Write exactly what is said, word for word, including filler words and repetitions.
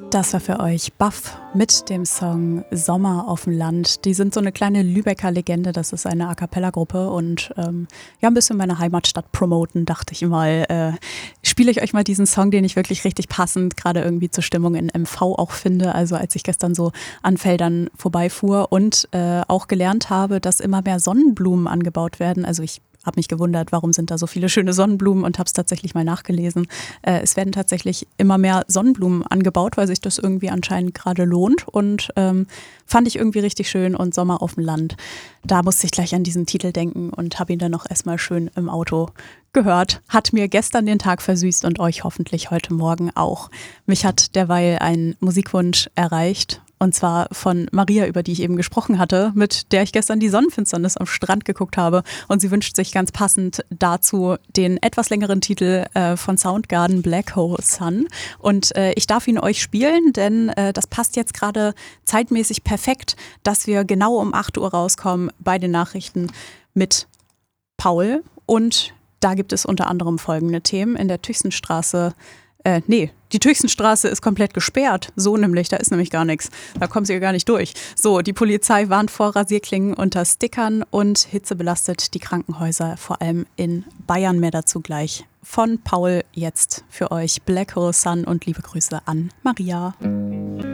Das war für euch Buff mit dem Song Sommer auf dem Land. Die sind so eine kleine Lübecker Legende, das ist eine A-Cappella-Gruppe und ähm, ja, ein bisschen meine Heimatstadt promoten, dachte ich mal. Äh, spiele ich euch mal diesen Song, den ich wirklich richtig passend gerade irgendwie zur Stimmung in M V auch finde. Also als ich gestern so an Feldern vorbeifuhr und äh, auch gelernt habe, dass immer mehr Sonnenblumen angebaut werden. Also ich habe mich gewundert, warum sind da so viele schöne Sonnenblumen und habe es tatsächlich mal nachgelesen. Äh, es werden tatsächlich immer mehr Sonnenblumen angebaut, weil sich das irgendwie anscheinend gerade lohnt und ähm, fand ich irgendwie richtig schön und Sommer auf dem Land. Da musste ich gleich an diesen Titel denken und habe ihn dann noch erstmal schön im Auto gehört. Hat mir gestern den Tag versüßt und euch hoffentlich heute Morgen auch. Mich hat derweil ein Musikwunsch erreicht. Und zwar von Maria, über die ich eben gesprochen hatte, mit der ich gestern die Sonnenfinsternis am Strand geguckt habe. Und sie wünscht sich ganz passend dazu den etwas längeren Titel äh, von Soundgarden, Black Hole Sun. Und äh, ich darf ihn euch spielen, denn äh, das passt jetzt gerade zeitmäßig perfekt, dass wir genau um acht Uhr rauskommen bei den Nachrichten mit Paul. Und da gibt es unter anderem folgende Themen. In der Tüchsenstraße Äh, nee, die Tüchsenstraße ist komplett gesperrt. So nämlich, da ist nämlich gar nichts. Da kommen sie ja gar nicht durch. So, die Polizei warnt vor Rasierklingen unter Stickern und Hitze belastet die Krankenhäuser, vor allem in Bayern. Mehr dazu gleich von Paul jetzt für euch. Black Hole Sun und liebe Grüße an Maria.